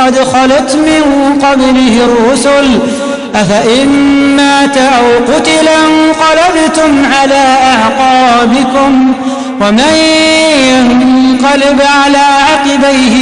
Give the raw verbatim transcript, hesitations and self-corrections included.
قد خلت من قبله الرسل أفإن مات أو قتل انقلبتم على أعقابكم ومن ينقلب على عقبيه